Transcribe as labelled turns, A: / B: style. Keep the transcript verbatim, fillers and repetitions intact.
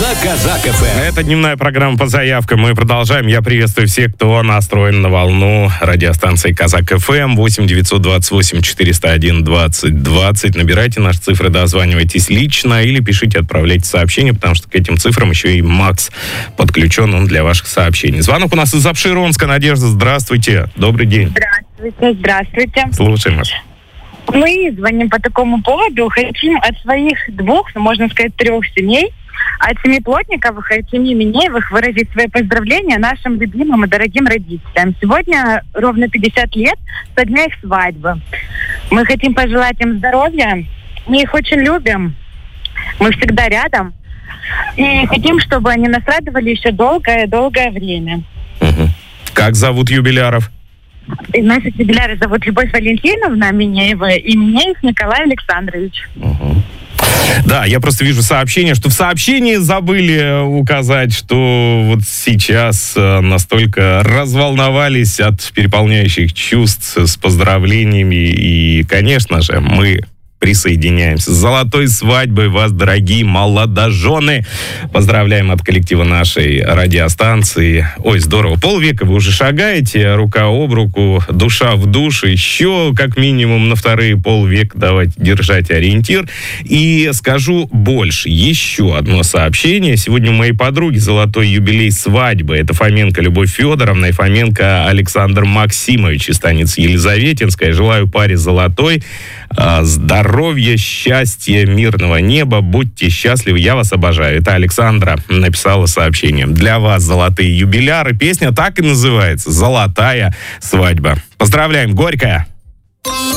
A: на Казак эф эм.
B: Это дневная программа по заявкам. Мы продолжаем. Я приветствую всех, кто настроен на волну радиостанции Казак эф эм. восемь девятьсот двадцать восемь четыреста один двадцать двадцать. Набирайте наши цифры, дозванивайтесь лично или пишите, отправляйте сообщения, потому что к этим цифрам еще и Макс подключен, он для ваших сообщений. Звонок у нас из Апшеронска. Надежда, здравствуйте. Добрый день.
C: Здравствуйте, здравствуйте.
B: Слушаем вас.
C: Мы звоним по такому поводу. Хотим от своих двух, ну, можно сказать, трех семей, от семьи Плотниковых и от семьи Минеевых выразить свои поздравления нашим любимым и дорогим родителям. Сегодня ровно пятьдесят лет со дня их свадьбы. Мы хотим пожелать им здоровья. Мы их очень любим. Мы всегда рядом. И хотим, чтобы они нас радовали еще долгое-долгое время.
B: Угу. Как зовут юбиляров?
C: И наших юбиляров зовут Любовь Валентиновна Минеева и Минеев Николай Александрович.
B: Угу. Да, я просто вижу сообщение, что в сообщении забыли указать, что вот сейчас настолько разволновались от переполняющих чувств с поздравлениями. И, конечно же, мы присоединяемся. С золотой свадьбой вас, дорогие молодожены. Поздравляем от коллектива нашей радиостанции. Ой, здорово. Полвека вы уже шагаете, рука об руку, душа в душу. Еще как минимум на вторые полвека давайте держать ориентир. И скажу больше. Еще одно сообщение. Сегодня у моей подруги золотой юбилей свадьбы. Это Фоменко Любовь Федоровна и Фоменко Александр Максимович из станицы Елизаветинская. Желаю паре золотой здоровья. Здоровья, счастья, мирного неба. Будьте счастливы, я вас обожаю. Это Александра написала сообщение. Для вас золотые юбиляры. Песня так и называется. «Золотая свадьба». Поздравляем, Горькая.